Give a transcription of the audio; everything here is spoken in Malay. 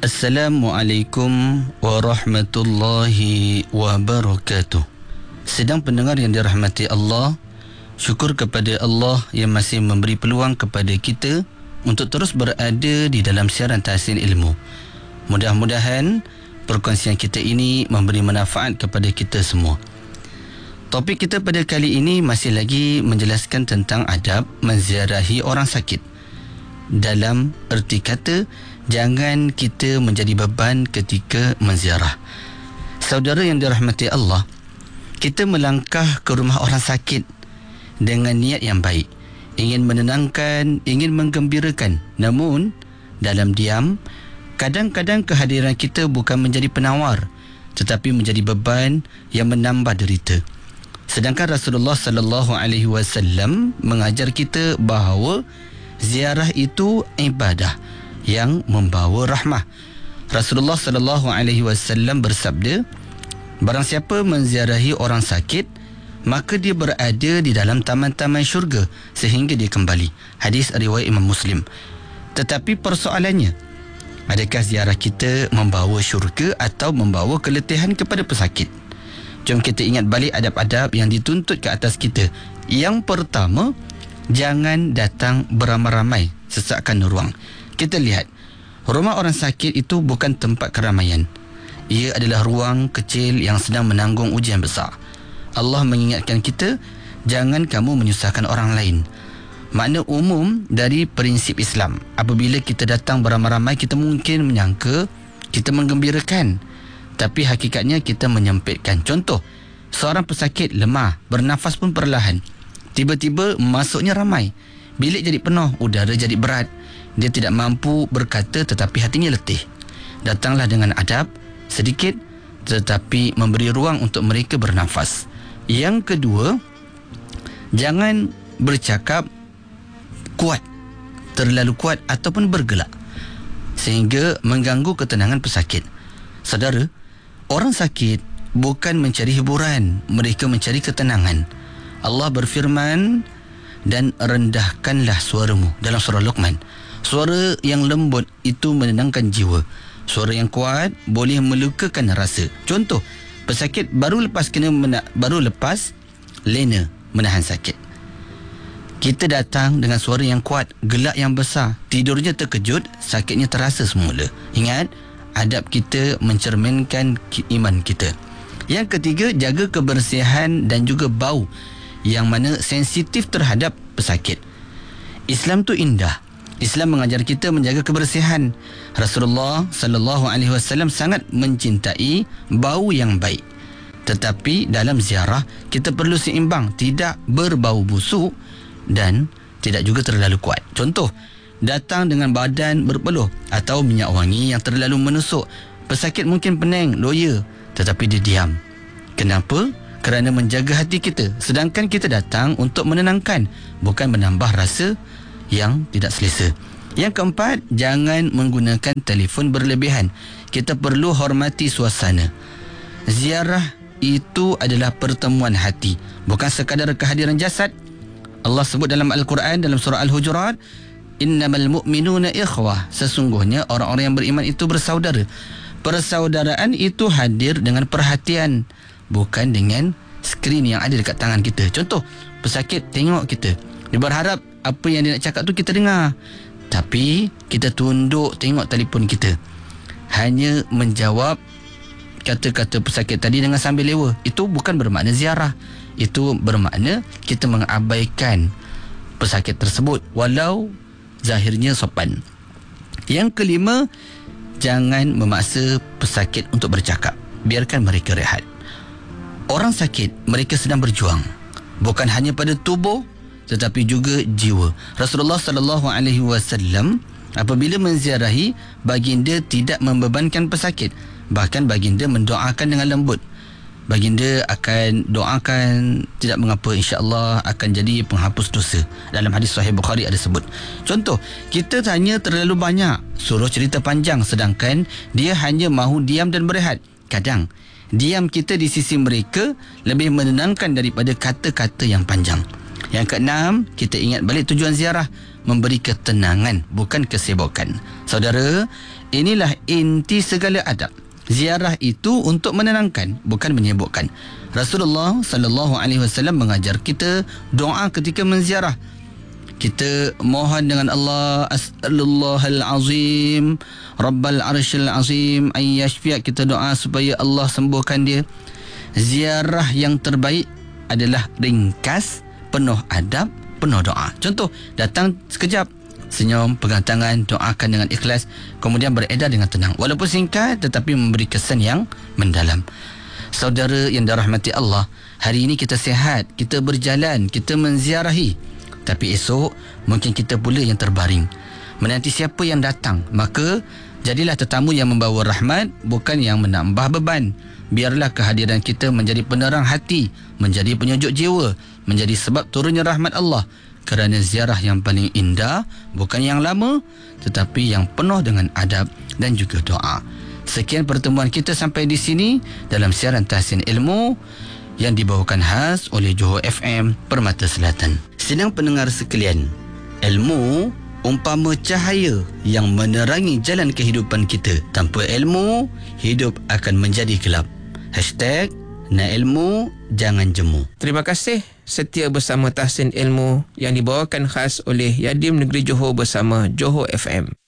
Assalamualaikum warahmatullahi wabarakatuh. Sedang pendengar yang dirahmati Allah, syukur kepada Allah yang masih memberi peluang kepada kita untuk terus berada di dalam siaran tahsin ilmu. Mudah-mudahan perkongsian kita ini memberi manfaat kepada kita semua. Topik kita pada kali ini masih lagi menjelaskan tentang adab menziarahi orang sakit. Dalam erti kata, jangan kita menjadi beban ketika menziarah. Saudara yang dirahmati Allah, kita melangkah ke rumah orang sakit dengan niat yang baik, ingin menenangkan, ingin menggembirakan. Namun dalam diam, kadang-kadang kehadiran kita bukan menjadi penawar, tetapi menjadi beban yang menambah derita. Sedangkan Rasulullah sallallahu alaihi wasallam mengajar kita bahawa ziarah itu ibadah yang membawa rahmah. Rasulullah sallallahu alaihi wasallam bersabda, barang siapa menziarahi orang sakit, maka dia berada di dalam taman-taman syurga sehingga dia kembali. Hadis riwayat Imam Muslim. Tetapi persoalannya, adakah ziarah kita membawa syurga atau membawa keletihan kepada pesakit? Jom kita ingat balik adab-adab yang dituntut ke atas kita. Yang pertama, jangan datang beramai-ramai, sesakkan ruang. Kita lihat, rumah orang sakit itu bukan tempat keramaian. Ia adalah ruang kecil yang sedang menanggung ujian besar. Allah mengingatkan kita, jangan kamu menyusahkan orang lain. Makna umum dari prinsip Islam, apabila kita datang beramai-ramai, kita mungkin menyangka kita menggembirakan, tapi hakikatnya kita menyempitkan. Contoh, seorang pesakit lemah, bernafas pun perlahan. Tiba-tiba masuknya ramai, bilik jadi penuh, udara jadi berat. Dia tidak mampu berkata tetapi hatinya letih. Datanglah dengan adab, sedikit tetapi memberi ruang untuk mereka bernafas. Yang kedua, jangan bercakap kuat, terlalu kuat ataupun bergelak sehingga mengganggu ketenangan pesakit. Saudara, orang sakit bukan mencari hiburan, mereka mencari ketenangan. Allah berfirman, dan rendahkanlah suaramu, dalam surah Luqman. Suara yang lembut itu menenangkan jiwa. Suara yang kuat boleh melukakan rasa. Contoh, pesakit baru lepas lena menahan sakit. Kita datang dengan suara yang kuat, gelak yang besar, tidurnya terkejut, sakitnya terasa semula. Ingat, adab kita mencerminkan iman kita. Yang ketiga, jaga kebersihan dan juga bau yang mana sensitif terhadap pesakit. Islam tu indah. Islam mengajar kita menjaga kebersihan. Rasulullah sallallahu alaihi wasallam sangat mencintai bau yang baik. Tetapi dalam ziarah kita perlu seimbang, tidak berbau busuk dan tidak juga terlalu kuat. Contoh, datang dengan badan berpeluh atau minyak wangi yang terlalu menusuk. Pesakit mungkin pening, loya, tetapi dia diam. Kenapa? Kerana menjaga hati kita. Sedangkan kita datang untuk menenangkan, bukan menambah rasa yang tidak selesa. Yang keempat, jangan menggunakan telefon berlebihan. Kita perlu hormati suasana. Ziarah itu adalah pertemuan hati, bukan sekadar kehadiran jasad. Allah sebut dalam Al-Quran, dalam surah Al-Hujurat, innamal mu'minuna ikhwah. Sesungguhnya orang-orang yang beriman itu bersaudara. Persaudaraan itu hadir dengan perhatian, bukan dengan skrin yang ada dekat tangan kita. Contoh, pesakit tengok kita, dia berharap apa yang dia nak cakap tu kita dengar, tapi kita tunduk tengok telefon kita, hanya menjawab kata-kata pesakit tadi dengan sambil lewa. Itu bukan bermakna ziarah. Itu bermakna kita mengabaikan pesakit tersebut walau zahirnya sopan. Yang kelima, jangan memaksa pesakit untuk bercakap. Biarkan mereka rehat. Orang sakit, mereka sedang berjuang, bukan hanya pada tubuh tetapi juga jiwa. Rasulullah sallallahu alaihi wasallam apabila menziarahi, baginda tidak membebankan pesakit. Bahkan baginda mendoakan dengan lembut. Baginda akan doakan, tidak mengapa, insya-Allah akan jadi penghapus dosa. Dalam hadis sahih Bukhari ada sebut. Contoh, kita tanya terlalu banyak, suruh cerita panjang, sedangkan dia hanya mahu diam dan berehat. Kadang diam kita di sisi mereka lebih menenangkan daripada kata-kata yang panjang. Yang keenam, kita ingat balik tujuan ziarah, memberi ketenangan, bukan kesibukan. Saudara, inilah inti segala adab. Ziarah itu untuk menenangkan, bukan menyibukkan. Rasulullah sallallahu alaihi wasallam mengajar kita doa ketika menziarah. Kita mohon dengan Allah, as'alullahal azim rabbal arsyil azim ay yashfi'a. Kita doa supaya Allah sembuhkan dia. Ziarah yang terbaik adalah ringkas, penuh adab, penuh doa. Contoh, datang sekejap, senyum, pegang tangan, doakan dengan ikhlas, kemudian beredar dengan tenang. Walaupun singkat tetapi memberi kesan yang mendalam. Saudara yang dirahmati Allah, hari ini kita sihat, kita berjalan, kita menziarahi. Tapi esok mungkin kita pula yang terbaring, menanti siapa yang datang. Maka jadilah tetamu yang membawa rahmat, bukan yang menambah beban. Biarlah kehadiran kita menjadi penerang hati, menjadi penyejuk jiwa, menjadi sebab turunnya rahmat Allah. Kerana ziarah yang paling indah bukan yang lama, tetapi yang penuh dengan adab dan juga doa. Sekian pertemuan kita sampai di sini dalam siaran Tahsin Ilmu yang dibawakan khas oleh Johor FM Permata Selatan. Sedang pendengar sekalian, ilmu umpama cahaya yang menerangi jalan kehidupan kita. Tanpa ilmu, hidup akan menjadi gelap. #Nak ilmu, jangan jemu. Terima kasih setia bersama Tahsin Ilmu yang dibawakan khas oleh Yadim Negeri Johor bersama Johor FM.